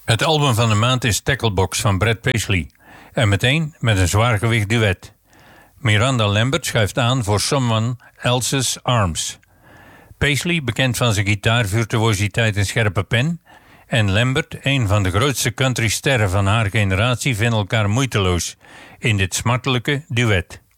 Het album van de maand is Tacklebox van Brad Paisley. En meteen met een zwaargewicht duet. Miranda Lambert schuift aan voor Someone Else's Arms. Paisley, bekend van zijn gitaarvirtuositeit en scherpe pen, en Lambert, een van de grootste countrysterren van haar generatie, vinden elkaar moeiteloos in dit smartelijke duet.